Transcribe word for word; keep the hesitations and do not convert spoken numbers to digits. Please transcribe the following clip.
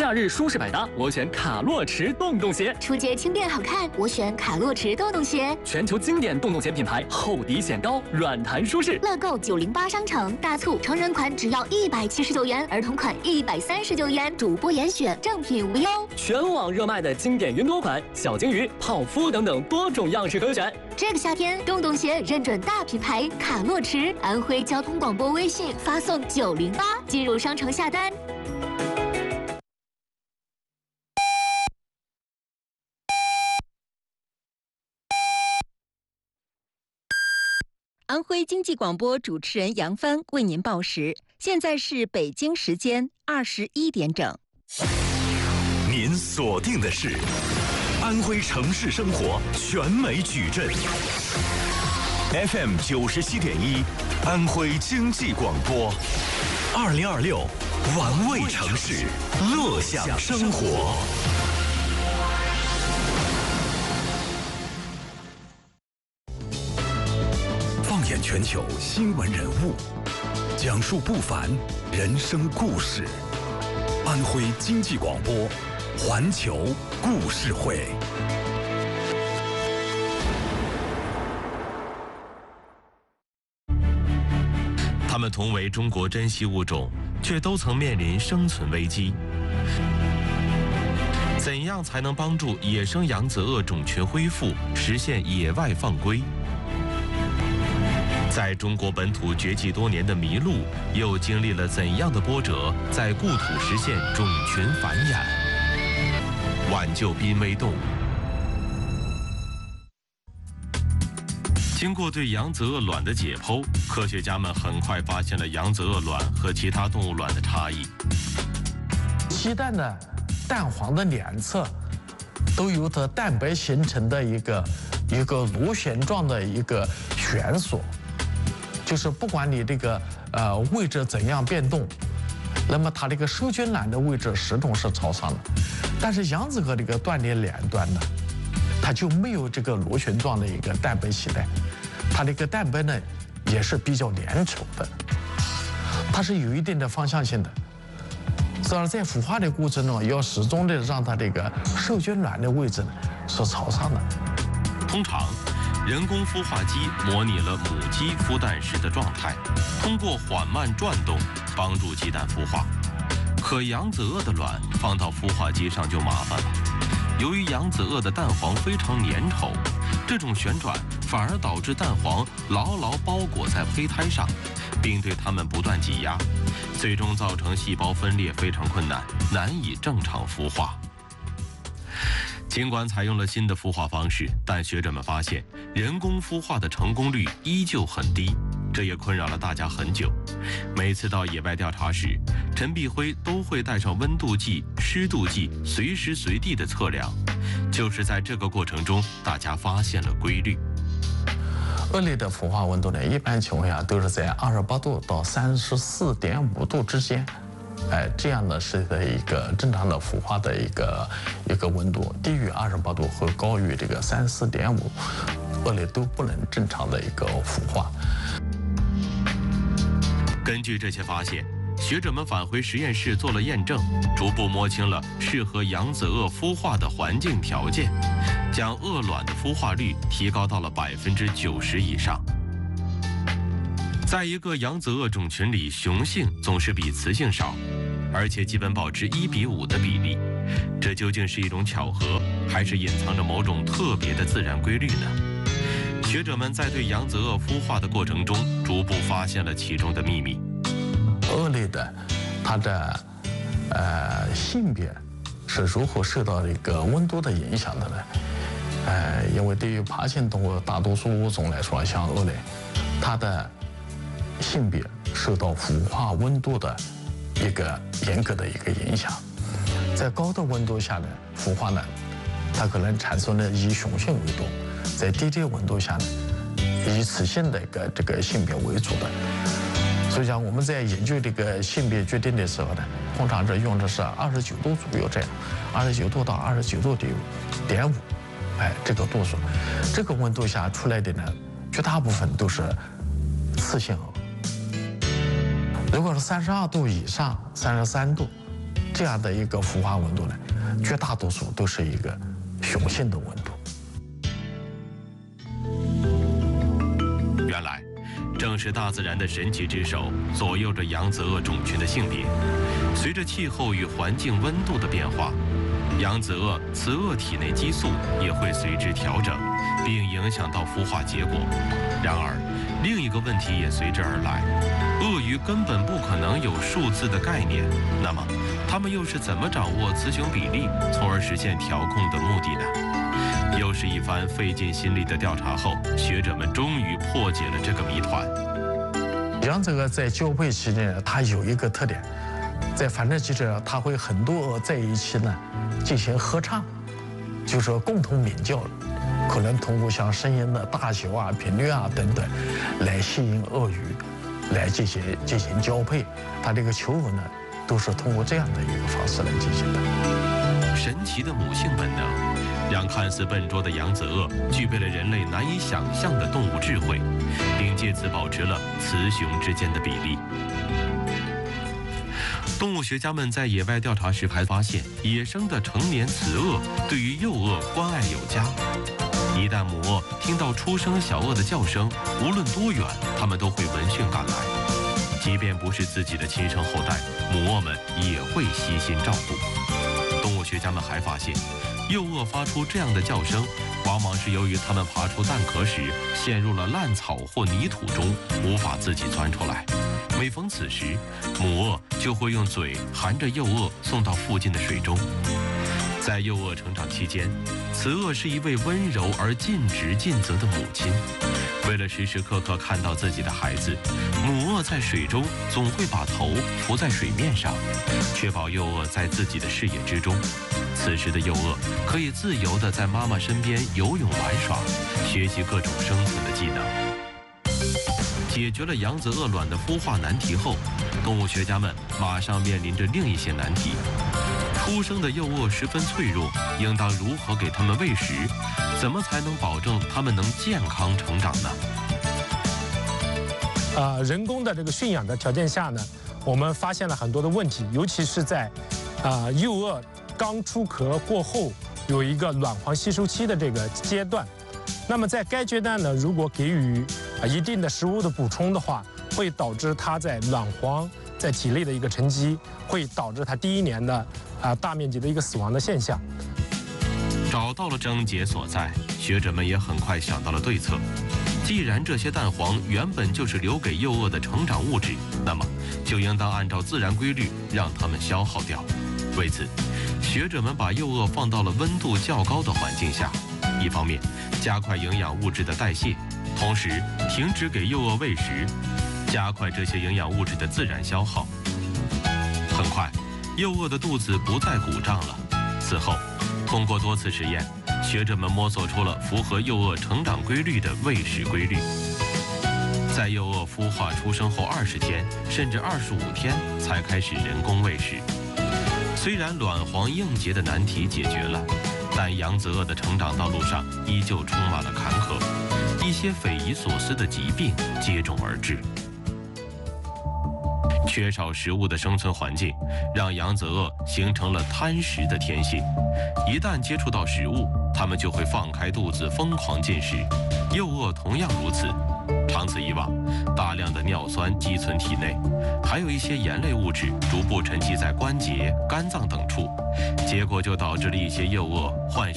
夏日舒适百搭，我选卡洛驰洞洞鞋。 出街轻便好看，我选卡洛驰洞洞鞋。 全球经典洞洞鞋品牌，厚底显高，软弹舒适。 乐购九零八商城大促，成人款只要一百七十九元，儿童款一百三十九元，主播严选，正品无忧。 全网热卖的经典云朵款、小金鱼、泡芙等等多种样式可选。 这个夏天，洞洞鞋认准大品牌卡洛驰，安徽交通广播微信发送九零八进入商城下单。 安徽经济广播主持人杨帆为您报时，现在是北京时间二十一点整。 您锁定的是安徽城市生活全美矩阵 F M 九十七点一，安徽经济广播，二零二六玩味城市，乐享生活。放眼全球新闻人物，讲述不凡人生故事。安徽经济广播，环球故事会。 它们同为中国珍稀物种，却都曾面临生存危机。怎样才能帮助野生扬子鳄种群恢复，实现野外放归？在中国本土绝迹多年的麋鹿，又经历了怎样的波折，在故土实现种群繁衍，挽救濒危动物？经过对扬子鳄卵的解剖，科学家们很快发现了扬子鳄卵和其他动物卵的差异。 鸡蛋的蛋黄的两侧都有着蛋白形成的一个一个螺旋状的一个悬索。就是不管你这个呃位置怎样变动，那么它这个受精卵的位置始终是朝上的。但是扬子鳄这个断裂两端呢，它就没有这个螺旋状的一个蛋白系带，它这个蛋白呢也是比较粘稠的，它是有一定的方向性的。所以在孵化的过程中，要始终的让它这个受精卵的位置呢是朝上的。 通常人工孵化机模拟了母鸡孵蛋时的状态，通过缓慢转动帮助鸡蛋孵化。可扬子鳄的卵放到孵化机上就麻烦了，由于扬子鳄的蛋黄非常粘稠，这种旋转反而导致蛋黄牢牢包裹在胚胎上，并对它们不断挤压，最终造成细胞分裂非常困难，难以正常孵化。尽管采用了新的孵化方式，但学者们发现人工孵化的成功率依旧很低，这也困扰了大家很久。每次到野外调查时，陈碧辉都会带上温度计、湿度计，随时随地的测量。就是在这个过程中，大家发现了规律。 鳄类的孵化温度呢，一般情况下都是在二十八度到三十四点五度之间。哎，这样呢是的一个正常的孵化的一个一个温度，低于二十八度和高于这个三十四点五，鳄类都不能正常的一个孵化。 根据这些发现，学者们返回实验室做了验证，逐步摸清了适合扬子鳄孵化的环境条件，将鳄卵的孵化率提高到了百分之九十以上。在一个扬子鳄种群里，雄性总是比雌性少，而且基本保持一比五的比例。这究竟是一种巧合，还是隐藏着某种特别的自然规律呢？学者们在对扬子鳄孵化的过程中，逐步发现了其中的秘密。 鳄类的它的呃性别是如何受到这个温度的影响的呢？呃，因为对于爬行动物大多数物种来说，像鳄类，它的性别受到孵化温度的一个严格的一个影响。在高的温度下呢，孵化呢，它可能产生了以雄性为多；在低的温度下呢，以雌性的一个这个性别为主的。所以讲我们在研究这个性别决定的时候呢，通常是用的是二十九度左右这样，二十九度到二十九度点五，哎，这个度数，这个温度下出来的呢，绝大部分都是雌性鳄。如果是三十二度以上、三十三度这样的一个孵化温度呢，绝大多数都是一个雄性的温度。 原来，正是大自然的神奇之手左右着扬子鳄种群的性别。随着气候与环境温度的变化，扬子鳄雌鳄体内激素也会随之调整，并影响到孵化结果。然而，另一个问题也随之而来：鳄鱼根本不可能有数字的概念，那么它们又是怎么掌握雌雄比例，从而实现调控的目的呢？又是一番费尽心力的调查后，学者们终于破解了这个谜团。 扬子鳄在交配期间，它有一个特点，在繁殖期间，它会很多鳄在一起呢进行合唱，就是说共同鸣叫，可能通过像声音的大小啊、频率啊等等，来吸引鳄鱼，来进行进行交配。它这个求偶呢，都是通过这样的一个方式来进行的。 神奇的母性本能，让看似笨拙的扬子鳄具备了人类难以想象的动物智慧，并借此保持了雌雄之间的比例。动物学家们在野外调查时还发现，野生的成年雌鳄对于幼鳄关爱有加。一旦母鳄听到出生小鳄的叫声，无论多远，它们都会闻讯赶来。即便不是自己的亲生后代，母鳄们也会悉心照顾。动物学家们还发现，幼鳄发出这样的叫声，往往是由于它们爬出蛋壳时陷入了烂草或泥土中，无法自己钻出来。每逢此时，母鳄就会用嘴含着幼鳄送到附近的水中。在幼鳄成长期间，雌鳄是一位温柔而尽职尽责的母亲。为了时时刻刻看到自己的孩子，母鳄在水中总会把头浮在水面上，确保幼鳄在自己的视野之中。此时的幼鳄可以自由地在妈妈身边游泳玩耍，学习各种生存的技能。解决了扬子鳄卵的孵化难题后，动物学家们马上面临着另一些难题。出生的幼鳄十分脆弱，应当如何给它们喂食？怎么才能保证它们能健康成长呢？ 呃，人工的这个驯养的条件下呢，我们发现了很多的问题，尤其是在啊、呃、幼鳄刚出壳过后有一个卵黄吸收期的这个阶段。那么在该阶段呢，如果给予啊一定的食物的补充的话，会导致它在卵黄在体内的一个沉积，会导致它第一年的啊大面积的一个死亡的现象。 找到了症结所在，学者们也很快想到了对策。既然这些蛋黄原本就是留给幼鳄的成长物质，那么就应当按照自然规律让它们消耗掉。为此，学者们把幼鳄放到了温度较高的环境下，一方面加快营养物质的代谢，同时停止给幼鳄喂食，加快这些营养物质的自然消耗。很快，幼鳄的肚子不再鼓胀了。此后，通过多次实验，学者们摸索出了符合幼鳄成长规律的喂食规律。在幼鳄孵化出生后二十天甚至二十五天才开始人工喂食。虽然卵黄硬结的难题解决了，但扬子鳄的成长道路上依旧充满了坎坷，一些匪夷所思的疾病接踵而至。缺少食物的生存环境，让扬子鳄形成了贪食的天性。一旦接触到食物，它们就会放开肚子疯狂进食。幼鳄同样如此。长此以往，大量的尿酸积存体内，还有一些盐类物质逐步沉积在关节、肝脏等处，结果就导致了一些幼鳄患上